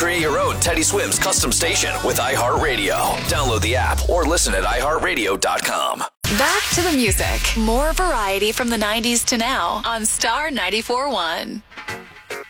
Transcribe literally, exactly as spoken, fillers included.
Create your own Teddy Swims custom station with iHeartRadio. Download the app or listen at i heart radio dot com. Back to the music. More variety from the nineties to now on Star ninety-four point one.